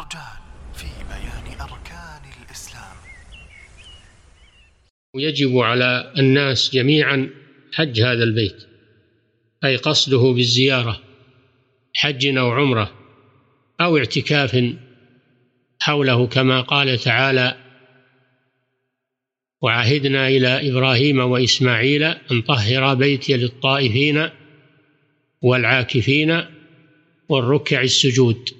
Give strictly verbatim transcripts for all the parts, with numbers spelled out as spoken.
والمرجان في بيان أركان الإسلام. يجب على الناس جميعا حج هذا البيت، أي قصده بالزيارة، حج أو عمرة أو اعتكاف حوله، كما قال تعالى: وعهدنا إلى إبراهيم وإسماعيل أن طهرا بيتي للطائفين والعاكفين والركع السجود.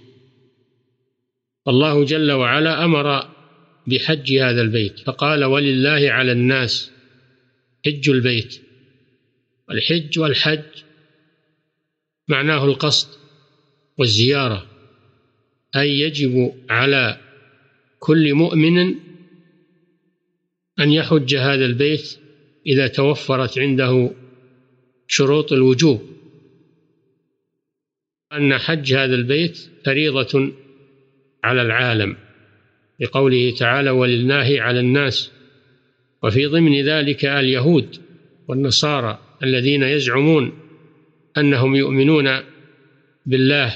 الله جل وعلا أمر بحج هذا البيت فقال: ولله على الناس حج البيت. والحج والحج معناه القصد والزيارة، أي يجب على كل مؤمن أن يحج هذا البيت إذا توفرت عنده شروط الوجوب، أن حج هذا البيت فريضة على العالم، بقوله تعالى: ولله على الناس. وفي ضمن ذلك اليهود والنصارى الذين يزعمون أنهم يؤمنون بالله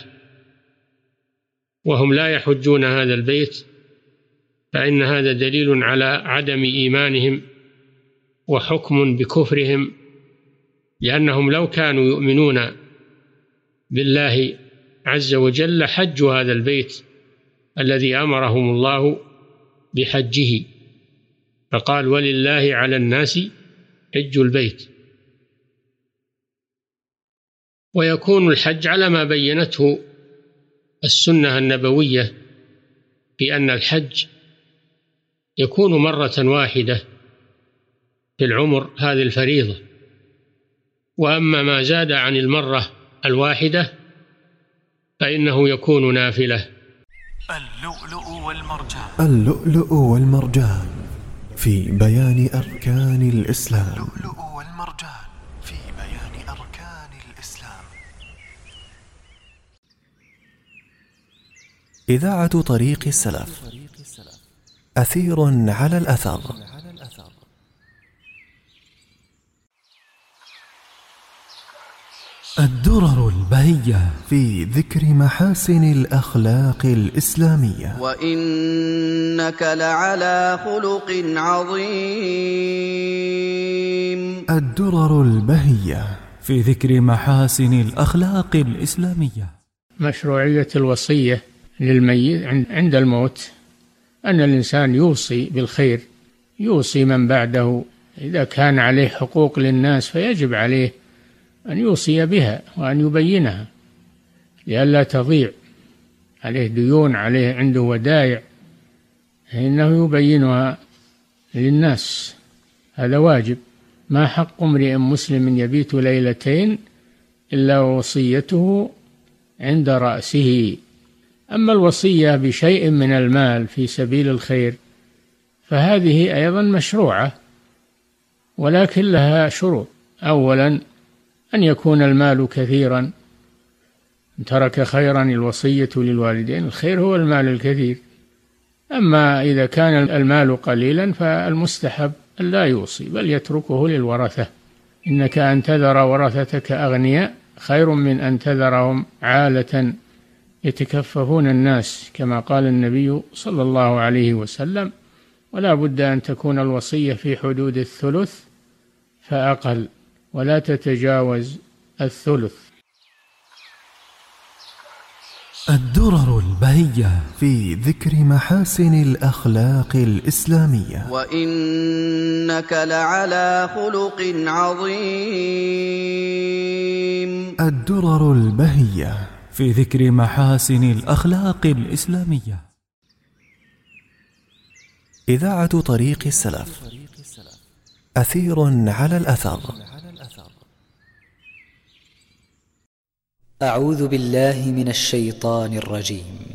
وهم لا يحجون هذا البيت، فإن هذا دليل على عدم إيمانهم وحكم بكفرهم، لأنهم لو كانوا يؤمنون بالله عز وجل حجوا هذا البيت الذي أمرهم الله بحجه، فقال: ولله على الناس حج البيت. ويكون الحج على ما بينته السنة النبوية، في أن الحج يكون مرة واحدة في العمر، هذه الفريضة. وأما ما زاد عن المرة الواحدة فإنه يكون نافلة. اللؤلؤ والمرجان. اللؤلؤ والمرجان في بيان أركان الإسلام. اللؤلؤ والمرجان في بيان أركان الإسلام. إذاعة طريق السلف، أثير على الأثر. الدرر البهية في ذكر محاسن الأخلاق الإسلامية. وإنك لعلى خلق عظيم. الدرر البهية في ذكر محاسن الأخلاق الإسلامية. مشروعية الوصية للميت عند الموت، أن الإنسان يوصي بالخير، يوصي من بعده، إذا كان عليه حقوق للناس فيجب عليه أن يوصي بها وأن يبينها لئلا تضيع، عليه ديون، عليه عنده ودائع، إنه يبينها للناس، هذا واجب. ما حق امرئ مسلم يبيت ليلتين إلا وصيته عند رأسه. أما الوصية بشيء من المال في سبيل الخير فهذه أيضا مشروعة، ولكن لها شروط. أولا أن يكون المال كثيرا، إن ترك خيرا الوصية للوالدين، الخير هو المال الكثير. أما إذا كان المال قليلا فالمستحب أن لا يوصي بل يتركه للورثة. إنك أن تذر ورثتك أغنياء خير من أن تذرهم عالة يتكففون الناس، كما قال النبي صلى الله عليه وسلم. ولا بد أن تكون الوصية في حدود الثلث فأقل، ولا تتجاوز الثلث. الدرر البهية في ذكر محاسن الأخلاق الإسلامية. وإنك لعلى خلق عظيم. الدرر البهية في ذكر محاسن الأخلاق الإسلامية. إذاعة طريق السلف، أثير على الأثر. أعوذ بالله من الشيطان الرجيم.